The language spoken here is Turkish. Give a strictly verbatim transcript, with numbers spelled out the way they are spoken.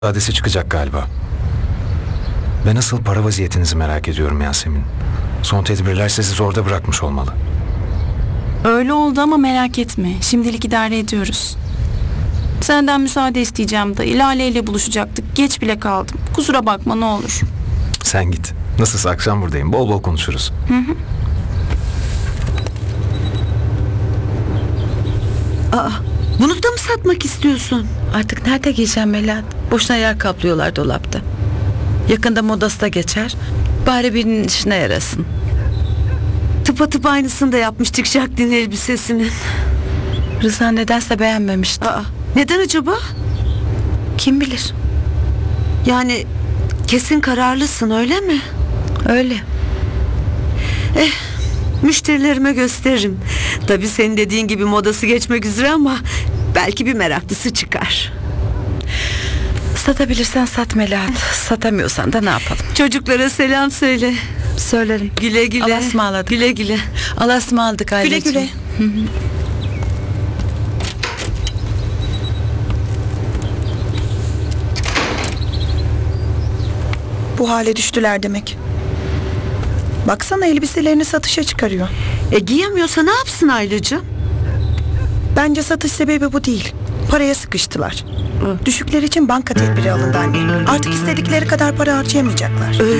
adresi çıkacak galiba. Ben asıl para vaziyetinizi merak ediyorum Yasemin. Son tedbirler sizi zorda bırakmış olmalı. Öyle oldu ama merak etme. Şimdilik idare ediyoruz. Senden müsaade isteyeceğim dayı. Lale ile buluşacaktık. Geç bile kaldım. Kusura bakma ne olur. Sen git. Nasılsa akşam buradayım. Bol bol konuşuruz. Hı hı. Aa, bunu da mı satmak istiyorsun? Artık nerede giyeceğim Melahat? Boşuna yer kaplıyorlar dolapta. Yakında modası da geçer. Bari birinin işine yarasın. Tıpatıp aynısını da yapmıştık Jacqueline elbisesinin. Rıza nedense beğenmemişti. Aa, neden acaba? Kim bilir? Yani kesin kararlısın öyle mi? Öyle. Müşterilerime gösteririm. Tabii senin dediğin gibi modası geçmek üzere ama belki bir meraklısı çıkar. Satabilirsen sat Melahat. Satamıyorsan da ne yapalım? Çocuklara selam söyle. Söylerim. Güle güle. Allah'a ısmarladık. Güle güle. Allah'a ısmarladık Güle aileciğim. güle. Bu hale düştüler demek. Baksana elbiselerini satışa çıkarıyor. E giyemiyorsa ne yapsın Aylacığım? Bence satış sebebi bu değil. Paraya sıkıştılar. Düşükler için banka tedbiri alındı anne. Artık istedikleri kadar para harcayamayacaklar. Öyle